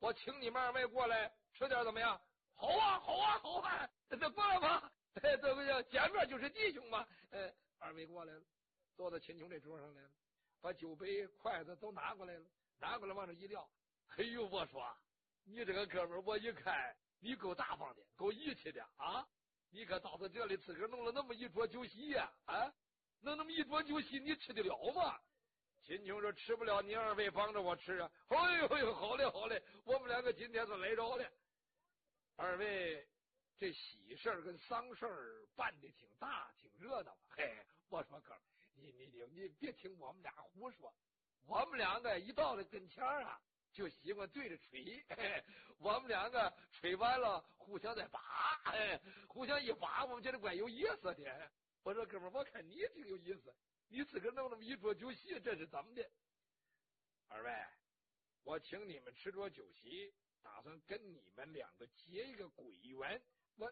我请你们二位过来吃点怎么样？好啊，好啊，好啊，那过来吧，这不叫见面就是弟兄嘛。二位过来了，坐到秦琼这桌上来了，把酒杯筷子都拿过来了，拿过来往这一撂。哎呦，我说你这个哥们儿，我一看你够大方的，够义气的啊！你可到这里自个儿弄了那么一桌酒席呀，弄那么一桌酒席，你吃得了吗？秦琼说吃不了，你二位帮着我吃啊！哎呦呦，好嘞好嘞，我们两个今天是来着了。二位这喜事儿跟丧事儿办的挺大，挺热闹。嘿，我说哥，你别听我们俩胡说，我们两个一到了跟前啊，就喜欢对着吹。我们两个吹完了，互相再拔，互相一拔，我们觉得怪有意思的。我说哥们，我看你挺有意思，你自个弄那么一桌酒席，这是怎么的？二位，我请你们吃桌酒席，打算跟你们两个结一个鬼缘。我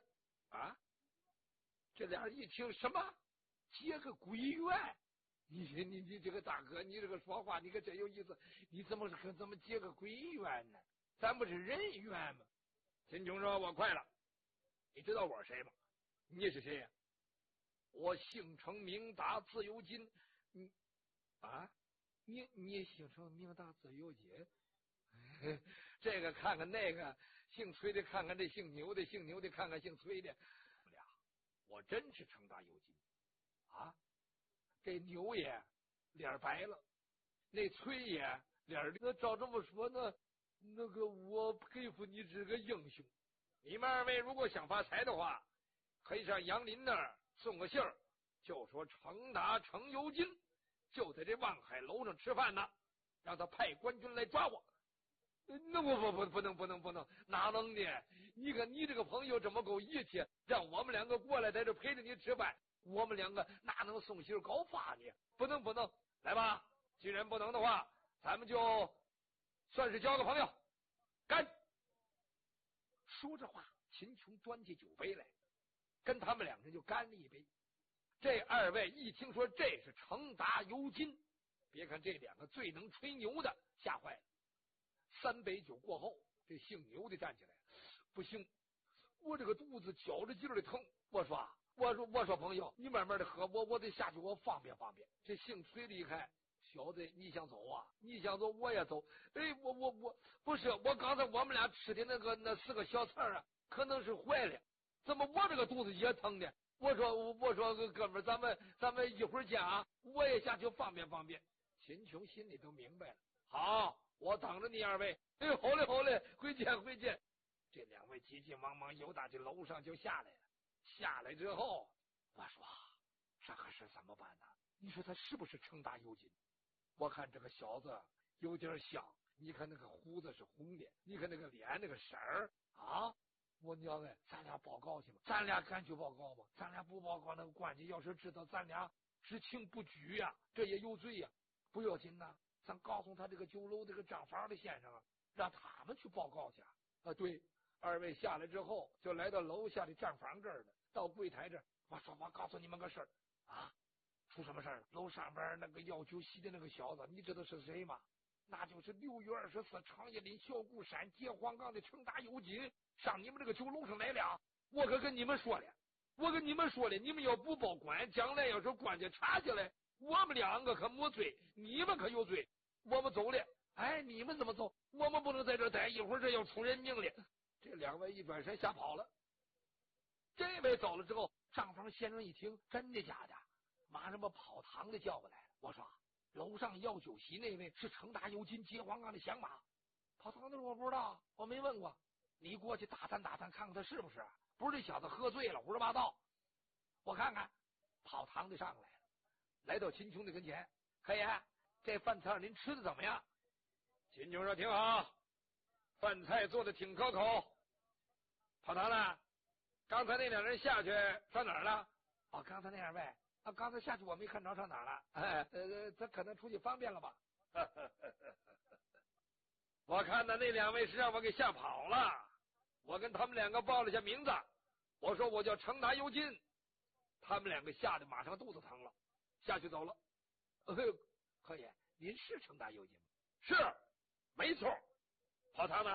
这俩人一听什么结个鬼缘？你这个大哥，你这个说话你可真有意思，你怎么结个鬼缘呢？咱不是人缘吗？秦琼说：“我快了，你知道我是谁吗？你是谁呀？我姓程名达，自由金。你姓程名达，自由金？这个看看那个，姓崔的看看这姓牛的，姓牛的看看姓崔的。我真是程达有金啊！这牛爷脸白了，那崔爷脸那照这么说，那个我佩服你这个英雄。你们二位如果想发财的话，可以上杨林那儿送个信儿，就说程达程有金就在这望海楼上吃饭呢，让他派官军来抓我。那我不能，哪能的？你看你这个朋友这么够义气，让我们两个过来在这陪着你吃饭，我们两个哪能送信告发你？不能，来吧！既然不能的话，咱们就算是交个朋友，干！说着话，秦琼端起酒杯来，跟他们两人就干了一杯。这二位一听说这是程达有金，别看这两个最能吹牛的吓坏了。三杯酒过后，这姓牛的站起来，不行，我这个肚子绞着劲儿的疼。我说朋友，你慢慢的喝，我得下去，我方便方便。这姓崔的一看，小子你想走啊？你想走我也走。我不是，我刚才我们俩吃的那4个小菜啊，可能是坏了，怎么我这个肚子也疼呢？我说哥们儿，咱们一会儿见啊，我也下去方便方便。秦琼心里都明白了，好，我等着你二位。好嘞，回见。这两位急急忙忙由打这楼上就下来了。下来之后，我说这可是怎么办呢？你说他是不是程达有金？我看这个小子有点像，你看那个胡子是红的，你看那个脸那个色儿啊！我娘哎，咱俩报告去吗？咱俩敢去报告吗？咱俩不报告，那个官家要是知道咱俩知情不举呀，这也有罪呀。不要紧呐，咱告诉他这个酒楼这个账房的先生啊，让他们去报告去啊。对，二位下来之后，就来到楼下的账房这儿了。到柜台这儿，我说我告诉你们个事儿啊，出什么事儿了？楼上边那个要酒席的那个小子，你知道是谁吗？那就是6月24长叶岭小固山结黄岗的程达有金，上你们这个酒楼上来了。我可跟你们说了，你们要不报官，将来要是官家查下来，我们两个可没罪，你们可有罪。我们走了。你们怎么走？我们不能在这待，一会儿这要出人命了。这两位一转身吓跑了。这位走了之后，账房先生一听，真的假的？马上把跑堂的叫过来了。我说楼上要酒席那位是程达有金结黄岗的响马。跑堂的我不知道，我没问过。你过去打探打探，看看他是不是？不是这小子喝醉了胡说八道。我看看。跑堂的上来了，来到秦琼的跟前，可爷，这饭菜您吃的怎么样？秦琼说挺好，饭菜做的挺可口。跑堂了，刚才那两人下去上哪儿了？刚才那二位刚才下去我没看着上哪儿了。他可能出去方便了吧。我看的那两位是让我给吓跑了。我跟他们两个报了下名字，我说我叫程达有金，他们两个吓得马上肚子疼了，下去走了。可爷，您是程达有金吗？是，没错。跑堂呢？